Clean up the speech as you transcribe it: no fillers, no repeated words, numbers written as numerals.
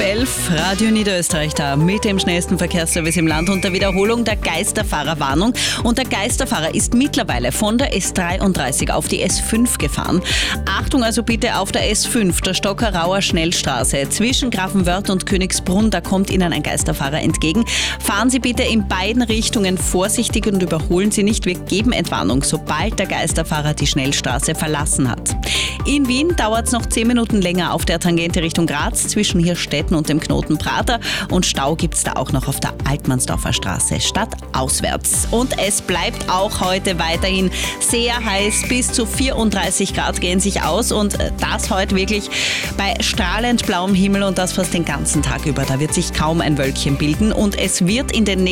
11:11 Radio Niederösterreich da mit dem schnellsten Verkehrsservice im Land und der Wiederholung der Geisterfahrerwarnung. Und der Geisterfahrer ist mittlerweile von der S33 auf die S5 gefahren. Achtung also bitte auf der S5, der Stockerauer Schnellstraße. Zwischen Grafenwörth und Königsbrunn, da kommt Ihnen ein Geisterfahrer entgegen. Fahren Sie bitte in beiden Richtungen vorsichtig und überholen Sie nicht. Wir geben Entwarnung, sobald der Geisterfahrer die Schnellstraße verlassen hat. In Wien dauert es noch 10 Minuten länger auf der Tangente Richtung Graz zwischen Hirstetten und dem Knoten Prater und Stau gibt es da auch noch auf der Altmannsdorfer Straße stadtauswärts. Und es bleibt auch heute weiterhin sehr heiß, bis zu 34 Grad gehen sich aus und das heute wirklich bei strahlend blauem Himmel und das fast den ganzen Tag über. Da wird sich kaum ein Wölkchen bilden und es wird in den